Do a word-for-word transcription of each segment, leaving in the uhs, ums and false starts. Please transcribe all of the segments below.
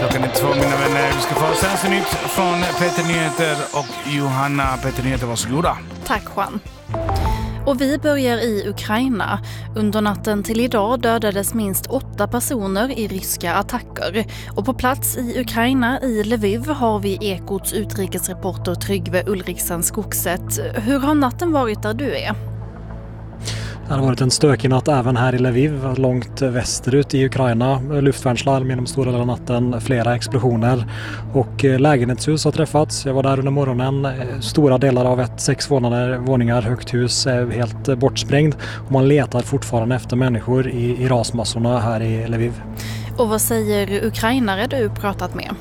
Klockan är två, mina vänner. Vi ska få senaste nytt från Peter Nyheter och Johanna. Peter Nyheter, varsågoda. Tack, Juan. Och vi börjar i Ukraina. Under natten till idag dödades minst åtta personer i ryska attacker. Och på plats i Ukraina, i Lviv, har vi Ekots utrikesreporter Tryggve Ulriksen Skogset. Hur har natten varit där du är? Det har varit en stökig natt även här i Lviv, långt västerut i Ukraina. Luftvärnslarm genom stora delar av natten, flera explosioner och lägenhetshus har träffats. Jag var där under morgonen. Stora delar av ett sex våningar högt hus är helt bortsprängd och man letar fortfarande efter människor i, i rasmassorna här i Lviv. Och vad säger ukrainare du pratat med?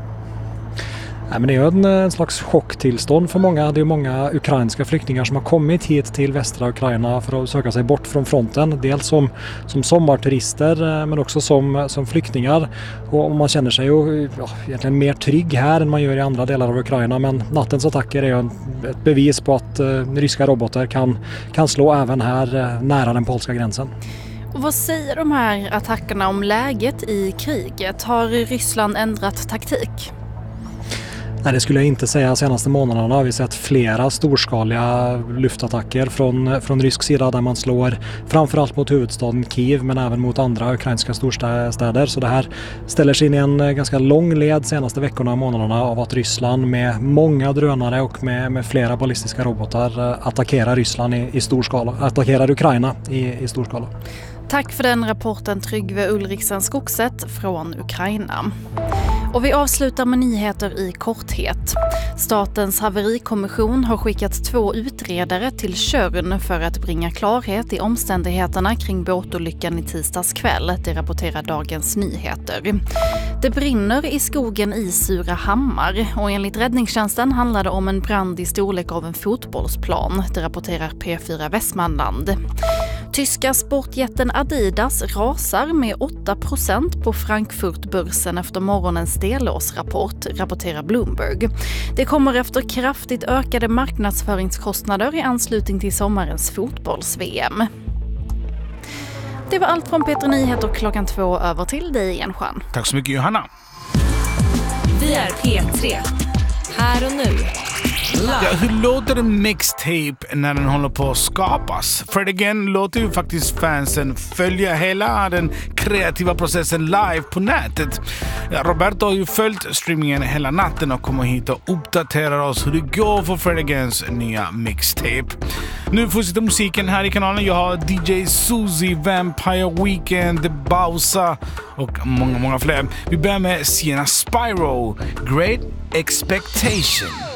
Nej, men det är en, en slags chocktillstånd för många. Det är många ukrainska flyktingar som har kommit hit till västra Ukraina för att söka sig bort från fronten. Dels som, som sommarturister men också som, som flyktingar. Och man känner sig ju ja, egentligen mer trygg här än man gör i andra delar av Ukraina. Men nattens attacker är en, ett bevis på att uh, ryska robotar kan, kan slå även här uh, nära den polska gränsen. Och vad säger de här attackerna om läget i kriget? Har Ryssland ändrat taktik? Nej, det skulle jag inte säga. Senaste månaderna har vi sett flera storskaliga luftattacker från, från rysk sida där man slår framförallt mot huvudstaden Kiev men även mot andra ukrainska storstäder. Så det här ställer sig in i en ganska lång led senaste veckorna och månaderna av att Ryssland med många drönare och med, med flera ballistiska robotar attackerar Ryssland i, i stor skala, attackerar Ukraina i, i stor skala. Tack för den rapporten, Tryggve Ulriksen Skogset från Ukraina. Och vi avslutar med nyheter i korthet. Statens haverikommission har skickat två utredare till Tjörn för att bringa klarhet i omständigheterna kring båtolyckan i tisdags kväll, det rapporterar Dagens Nyheter. Det brinner i skogen i Surahammar och enligt räddningstjänsten handlar det om en brand i storlek av en fotbollsplan, det rapporterar P fyra Västmanland. Tyska sportjätten Adidas rasar med åtta procent på Frankfurtbörsen efter morgonens delårsrapport, rapporterar Bloomberg. Det kommer efter kraftigt ökade marknadsföringskostnader i anslutning till sommarens fotbolls-V M. Det var allt från Peter Nyheter klockan två, över till dig igen, Juan. Tack så mycket, Johanna. Vi är P tre. Här och nu. Ja, hur låter en mixtape när den håller på att skapas? Fred Again låter ju faktiskt fansen följa hela den kreativa processen live på nätet. Ja, Roberto har ju följt streamingen hela natten och kommer hit och uppdaterar oss hur det går för Fred Agains nya mixtape. Nu fortsätter musiken här i kanalen. Jag har D J Suzy, Vampire Weekend, The Bowser och många, många fler. Vi börjar med Sienna Spyro, Great Expectation.